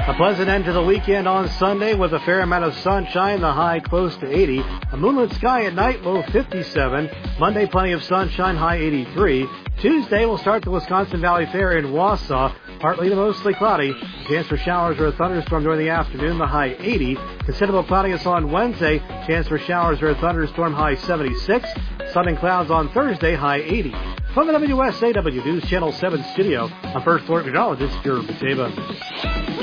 A pleasant end to the weekend on Sunday with a fair amount of sunshine, the high close to 80. A moonlit sky at night, low 57. Monday, plenty of sunshine, high 83. Tuesday, we'll start the Wisconsin Valley Fair in Wausau. Partly to mostly cloudy. Chance for showers or a thunderstorm during the afternoon, the high 80. Considerable cloudiness on Wednesday. Chance for showers or a thunderstorm, high 76. Sun and clouds on Thursday, high 80. From the WSAW News Channel 7 studio, I'm First Floor Meteorologist Drew Bateva.